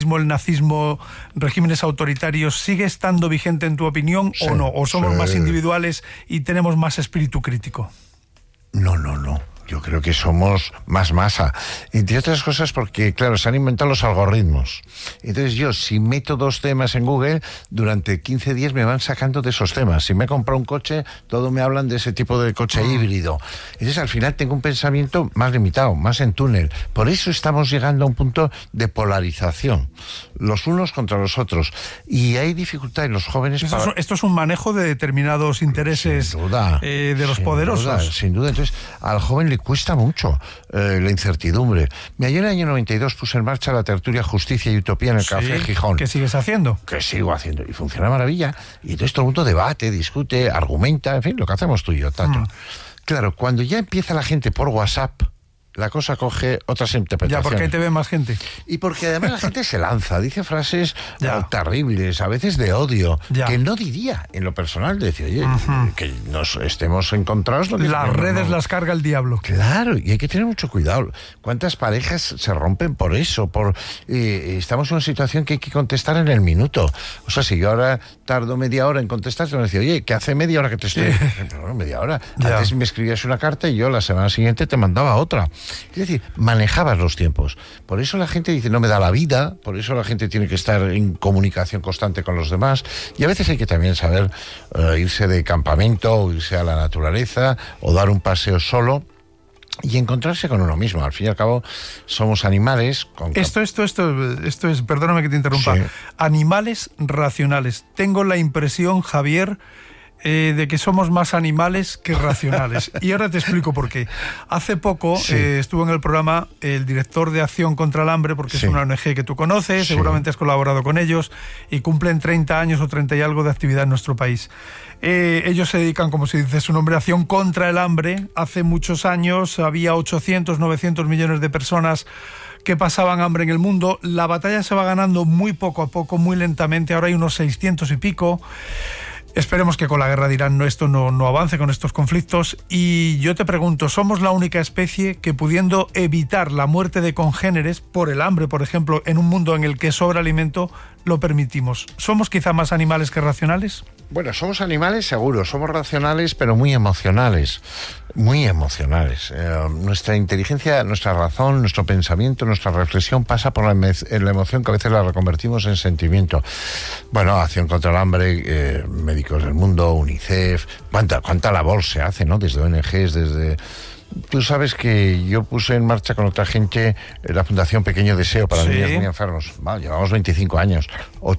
comunismo, el nazismo, regímenes autoritarios, ¿sigue estando vigente en tu opinión o no? ¿O somos más individuales y tenemos más espíritu crítico? No. Yo creo que somos más masa. Entre otras cosas porque, claro, se han inventado los algoritmos. Entonces yo, si meto 2 temas en Google, durante 15 días me van sacando de esos temas. Si me he comprado un coche, todo me hablan de ese tipo de coche híbrido. Entonces al final tengo un pensamiento más limitado, más en túnel. Por eso estamos llegando a un punto de polarización, los unos contra los otros. Y hay dificultad en los jóvenes Esto es un manejo de determinados intereses, sin duda, de los poderosos. Sin duda. Entonces al joven le cuesta mucho la incertidumbre. Ayer en el año 92 puse en marcha la tertulia Justicia y Utopía en el Café Gijón. ¿Qué sigues haciendo? Que sigo haciendo. Y funciona maravilla. Y entonces todo el mundo debate, discute, argumenta, en fin, lo que hacemos tú y yo, Tato. Claro, cuando ya empieza la gente por WhatsApp, la cosa coge otras interpretaciones. Ya, porque ahí te ve más gente. Y porque además la gente se lanza, dice frases terribles, a veces de odio, que no diría en lo personal, decir, oye, que nos estemos encontrados. Las redes las carga el diablo. Claro, y hay que tener mucho cuidado. ¿Cuántas parejas se rompen por eso? Estamos en una situación que hay que contestar en el minuto. O sea, si yo ahora tardo media hora en contestar, te van a decir, oye, que hace media hora que te estoy... Pero media hora. Antes me escribías una carta y yo la semana siguiente te mandaba otra. Es decir, manejabas los tiempos. Por eso la gente dice, no me da la vida, por eso la gente tiene que estar en comunicación constante con los demás. Y a veces hay que también saber irse de campamento, o irse a la naturaleza, o dar un paseo solo y encontrarse con uno mismo. Al fin y al cabo, somos animales. Esto es, perdóname que te interrumpa, animales racionales. Tengo la impresión, Javier, de que somos más animales que racionales. Y ahora te explico por qué. Hace poco estuvo en el programa el director de Acción contra el Hambre, porque es una ONG que tú conoces, seguramente has colaborado con ellos, y cumplen 30 años o 30 y algo de actividad en nuestro país. Ellos se dedican, como se dice su nombre, a Acción contra el Hambre. Hace muchos años había 800, 900 millones de personas que pasaban hambre en el mundo. La batalla se va ganando muy poco a poco, muy lentamente. Ahora hay unos 600 y pico. Esperemos que con la guerra de Irán esto no avance con estos conflictos. Y yo te pregunto, ¿somos la única especie que, pudiendo evitar la muerte de congéneres por el hambre, por ejemplo, en un mundo en el que sobra alimento, lo permitimos? ¿Somos quizá más animales que racionales? Bueno, somos animales seguros, somos racionales, pero muy emocionales. Muy emocionales. Nuestra inteligencia, nuestra razón, nuestro pensamiento, nuestra reflexión pasa por la emoción, que a veces la reconvertimos en sentimiento. Bueno, Acción contra el Hambre, Médicos del Mundo, UNICEF, cuánta labor se hace, ¿no? Desde ONGs, desde... Tú sabes que yo puse en marcha con otra gente la Fundación Pequeño Deseo para niños muy enfermos. Vale, llevamos 25 años,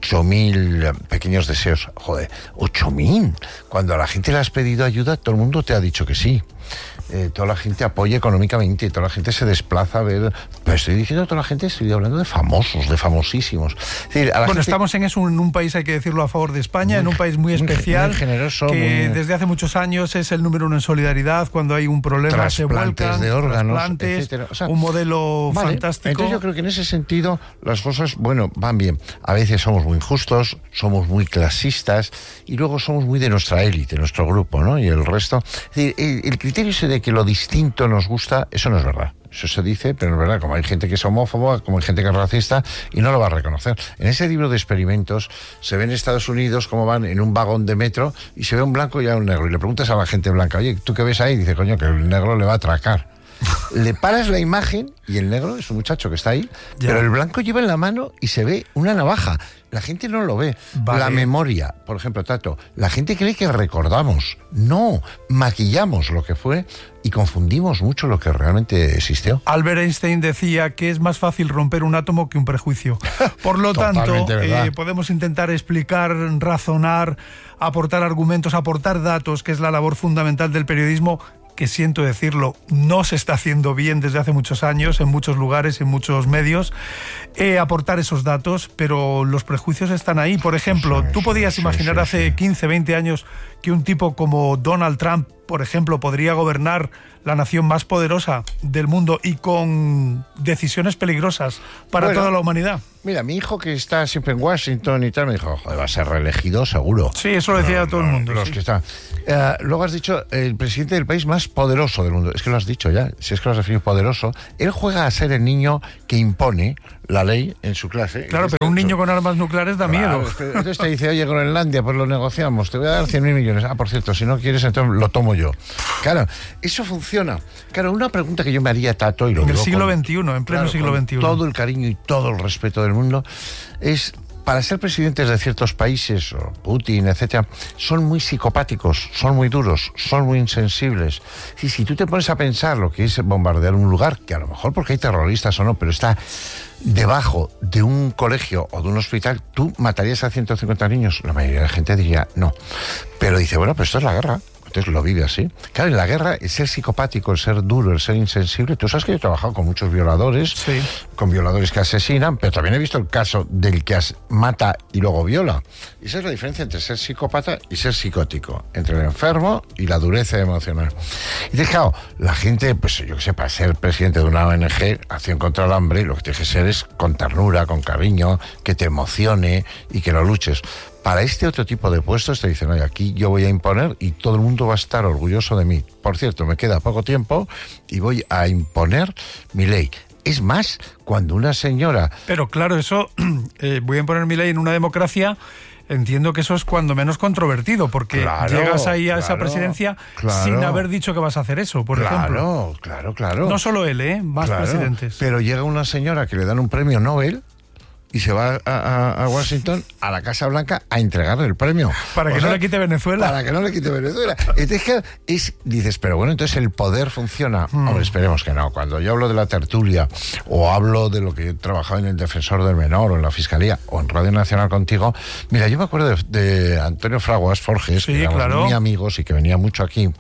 8.000 pequeños deseos. Joder, 8.000. Cuando a la gente le has pedido ayuda, todo el mundo te ha dicho que sí. Toda la gente apoya económicamente, toda la gente se desplaza a ver... Pero estoy diciendo toda la gente, estoy hablando de famosos, de famosísimos. Es decir, estamos en eso, en un país, hay que decirlo, a favor de España, en un país muy especial, muy generoso, que desde hace muchos años es el número 1 en solidaridad. Cuando hay un problema se vuelcan, de órganos, etcétera. O sea, un modelo fantástico. Entonces yo creo que en ese sentido las cosas, van bien. A veces somos muy injustos, somos muy clasistas y luego somos muy de nuestra élite, nuestro grupo, ¿no? Y el resto... Es decir, el criterio ese de que lo distinto nos gusta, eso no es verdad. Eso se dice, pero no es verdad. Como hay gente que es homófoba, como hay gente que es racista y no lo va a reconocer. En ese libro de experimentos se ve en Estados Unidos cómo van en un vagón de metro y se ve un blanco y un negro. Y le preguntas a la gente blanca, oye, ¿tú qué ves ahí? Y dice, coño, que el negro le va a atracar. Le paras la imagen y el negro es un muchacho que está ahí, pero el blanco lleva en la mano y se ve una navaja. La gente no lo ve. La memoria, por ejemplo, Tato, la gente cree que recordamos. No, maquillamos lo que fue y confundimos mucho lo que realmente existió. Albert Einstein decía que es más fácil romper un átomo que un prejuicio. Por lo tanto, podemos intentar explicar, razonar, aportar argumentos, aportar datos, que es la labor fundamental del periodismo, que siento decirlo, no se está haciendo bien desde hace muchos años, en muchos lugares, en muchos medios, aportar esos datos, pero los prejuicios están ahí. Por ejemplo, ¿tú podías imaginar hace 15, 20 años que un tipo como Donald Trump por ejemplo, podría gobernar la nación más poderosa del mundo y con decisiones peligrosas para toda la humanidad. Mira, mi hijo que está siempre en Washington y tal, me dijo, joder, va a ser reelegido seguro. Sí, eso lo decía todo el mundo. Los que están. Luego has dicho, el presidente del país más poderoso del mundo. Es que lo has dicho ya, si es que lo has definido poderoso. Él juega a ser el niño que impone la ley en su clase. Claro, pero un niño con armas nucleares da miedo. Entonces te dice, oye, Groenlandia, pues lo negociamos, te voy a dar 100.000 millones. Ah, por cierto, si no quieres, entonces lo tomo yo. Claro, eso funciona. Claro, una pregunta que yo me haría, Tato, y lo en digo el siglo XXI, en pleno siglo XXI. Todo el cariño y todo el respeto del mundo, es... Para ser presidentes de ciertos países, o Putin, etcétera, son muy psicopáticos, son muy duros, son muy insensibles. Y si tú te pones a pensar lo que es bombardear un lugar, que a lo mejor porque hay terroristas o no, pero está debajo de un colegio o de un hospital, ¿tú matarías a 150 niños? La mayoría de la gente diría no. Pero dice, bueno, pero esto es la guerra. Entonces lo vive así. Claro, en la guerra, el ser psicopático, el ser duro, el ser insensible. Tú sabes que yo he trabajado con muchos violadores, sí, con violadores que asesinan, pero también he visto el caso del que mata y luego viola. Y esa es la diferencia entre ser psicópata y ser psicótico, entre el enfermo y la dureza emocional. Y claro, la gente, pues yo que sé, para ser presidente de una ONG, Acción contra el Hambre, lo que tienes que ser es con ternura, con cariño, que te emocione y que lo luches. Para este otro tipo de puestos te dicen, oye, aquí yo voy a imponer y todo el mundo va a estar orgulloso de mí. Por cierto, me queda poco tiempo y voy a imponer mi ley. Es más, cuando una señora... Pero claro, eso, voy a imponer mi ley en una democracia, entiendo que eso es cuando menos controvertido, porque llegas ahí a esa presidencia sin haber dicho que vas a hacer eso, por ejemplo. Claro. No solo él, más presidentes. Pero llega una señora que le dan un premio Nobel... y se va a Washington, a la Casa Blanca, a entregarle el premio. Para que no le quite Venezuela. Para que no le quite Venezuela. Entonces, dices, pero bueno, entonces el poder funciona. Hombre, esperemos que no. Cuando yo hablo de la tertulia, o hablo de lo que he trabajado en el Defensor del Menor, o en la Fiscalía, o en Radio Nacional contigo, mira, yo me acuerdo de Antonio Fraguas Forges, sí, que éramos muy amigos y que venía mucho aquí,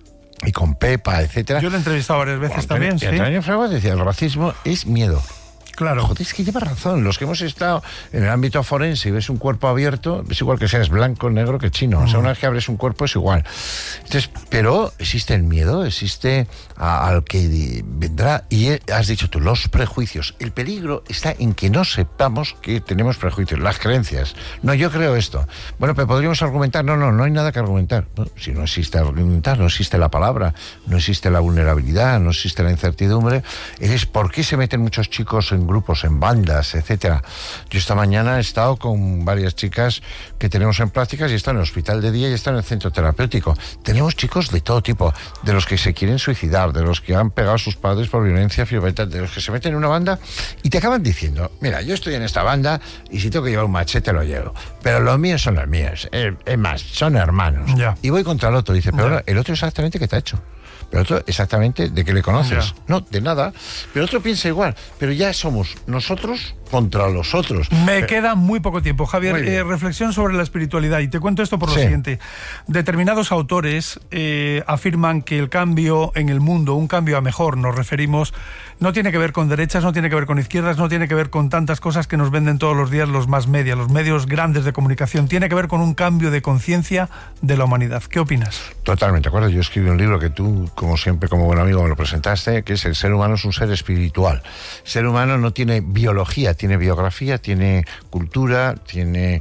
y con Pepa, etcétera. Yo le he entrevistado varias veces también, sí. Antonio Fraguas decía, el racismo es miedo. Claro. Joder, es que lleva razón. Los que hemos estado en el ámbito forense y ves un cuerpo abierto, es igual que seas blanco, negro que chino. O sea, una vez que abres un cuerpo es igual. Entonces, pero existe el miedo, existe al que vendrá. Y has dicho tú, los prejuicios. El peligro está en que no sepamos que tenemos prejuicios, las creencias. No, yo creo esto. Bueno, pero podríamos argumentar. No hay nada que argumentar. No, si no existe argumentar, no existe la palabra, no existe la vulnerabilidad, no existe la incertidumbre. Es por qué se meten muchos chicos en grupos, en bandas, etcétera. Yo esta mañana he estado con varias chicas que tenemos en prácticas y están en el hospital de día y están en el centro terapéutico. Tenemos chicos de todo tipo, de los que se quieren suicidar, de los que han pegado a sus padres por violencia violenta, de los que se meten en una banda y te acaban diciendo, mira, yo estoy en esta banda y si tengo que llevar un machete lo llevo, pero los míos son los míos, es más, son hermanos. Ya. Y voy contra el otro, dice, pero ahora, el otro exactamente qué te ha hecho. Pero otro exactamente de que le conoces. Ya. No, de nada. Pero otro piensa igual. Pero ya somos nosotros contra los otros. Me queda muy poco tiempo, Javier. Reflexión sobre la espiritualidad. Y te cuento esto por lo siguiente. Determinados autores afirman que el cambio en el mundo, un cambio a mejor, nos referimos, no tiene que ver con derechas, no tiene que ver con izquierdas, no tiene que ver con tantas cosas que nos venden todos los días los más media, los medios grandes de comunicación. Tiene que ver con un cambio de conciencia de la humanidad. ¿Qué opinas? Totalmente de acuerdo. Yo escribí un libro que tú, como siempre, como buen amigo, me lo presentaste, que es El ser humano es un ser espiritual. El ser humano no tiene biología, tiene biografía, tiene cultura, tiene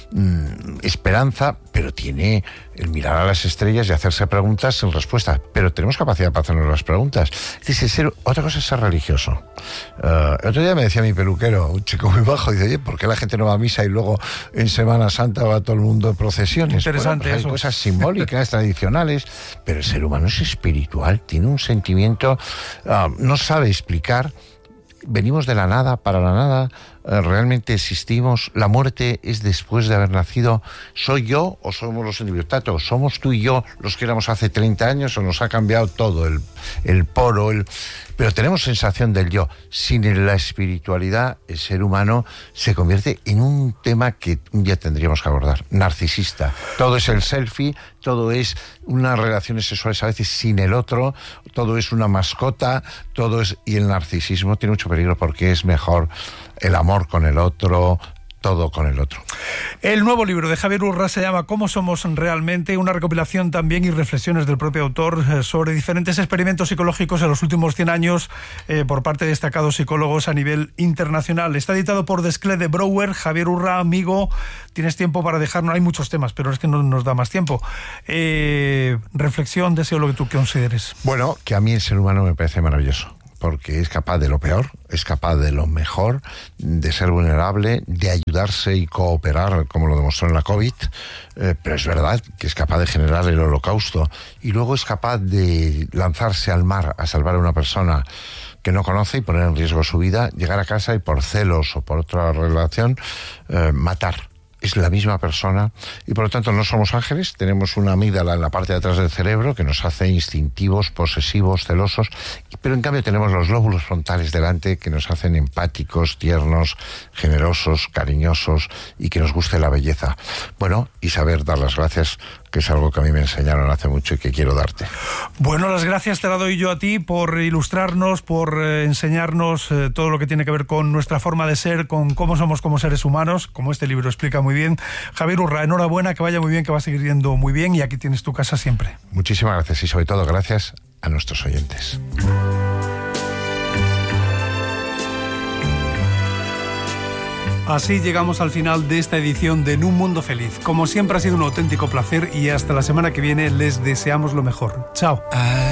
esperanza, pero tiene el mirar a las estrellas y hacerse preguntas sin respuesta. Pero tenemos capacidad para hacernos las preguntas. Otra cosa es ser religioso. El otro día me decía mi peluquero, un chico muy bajo, dice, oye, ¿por qué la gente no va a misa y luego en Semana Santa va todo el mundo de procesiones? Interesante, bueno, pues hay cosas simbólicas, tradicionales, pero el ser humano es espiritual, tiene un sentimiento, no sabe explicar. Venimos de la nada para la nada, realmente existimos, la muerte es después de haber nacido. ¿Soy yo o somos los individuos? Tato, ¿somos tú y yo los que éramos hace 30 años o nos ha cambiado todo, el poro, pero tenemos sensación del yo? Sin la espiritualidad, el ser humano se convierte en un tema que un día tendríamos que abordar, narcisista. Todo es el selfie, todo es unas relaciones sexuales a veces sin el otro, todo es una mascota, y el narcisismo tiene mucho peligro porque es mejor el amor con el otro, todo con el otro. El nuevo libro de Javier Urra se llama ¿Cómo somos realmente?, una recopilación también y reflexiones del propio autor sobre diferentes experimentos psicológicos en los últimos 100 años por parte de destacados psicólogos a nivel internacional. Está editado por Desclés de Brouwer. Javier Urra, amigo, tienes tiempo para dejarnos, hay muchos temas, pero es que no nos da más tiempo. Reflexión, deseo lo que tú consideres. Bueno, que a mí el ser humano me parece maravilloso, porque es capaz de lo peor, es capaz de lo mejor, de ser vulnerable, de ayudarse y cooperar, como lo demostró en la COVID, pero es verdad que es capaz de generar el holocausto, y luego es capaz de lanzarse al mar a salvar a una persona que no conoce y poner en riesgo su vida, llegar a casa y por celos o por otra relación, matar. Es la misma persona y por lo tanto no somos ángeles, tenemos una amígdala en la parte de atrás del cerebro que nos hace instintivos, posesivos, celosos, pero en cambio tenemos los lóbulos frontales delante que nos hacen empáticos, tiernos, generosos, cariñosos y que nos guste la belleza. Bueno, y saber dar las gracias, que es algo que a mí me enseñaron hace mucho y que quiero darte. Bueno, las gracias te las doy yo a ti por ilustrarnos, por enseñarnos todo lo que tiene que ver con nuestra forma de ser, con cómo somos como seres humanos, como este libro explica muy bien. Javier Urra, enhorabuena, que vaya muy bien, que va a seguir yendo muy bien, y aquí tienes tu casa siempre. Muchísimas gracias y sobre todo gracias a nuestros oyentes. Así llegamos al final de esta edición de En un Mundo Feliz. Como siempre ha sido un auténtico placer y hasta la semana que viene les deseamos lo mejor. Chao.